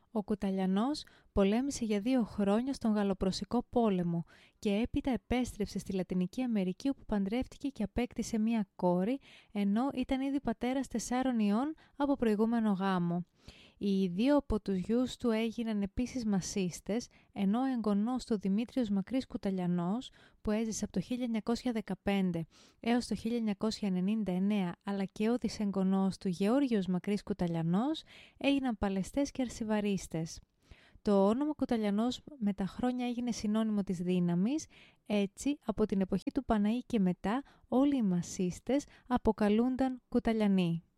Ο Κουταλιανός πολέμησε για 2 χρόνια στον Γαλλοπρωσικό πόλεμο και έπειτα επέστρεψε στη Λατινική Αμερική, όπου παντρεύτηκε και απέκτησε μία κόρη, ενώ ήταν ήδη πατέρας 4 ιών από προηγούμενο γάμο. Οι 2 από τους γιους του έγιναν επίσης μασίστες, ενώ ο εγγονός του Δημήτριος Μακρύς Κουταλιανός, που έζησε από το 1915 έως το 1999, αλλά και ο δυσεγγονός του Γεώργιος Μακρύς Κουταλιανός, έγιναν παλαιστές και αρσιβαρίστες. Το όνομα Κουταλιανός με τα χρόνια έγινε συνώνυμο της δύναμης, έτσι από την εποχή του Παναή και μετά όλοι οι μασίστες αποκαλούνταν Κουταλιανοί.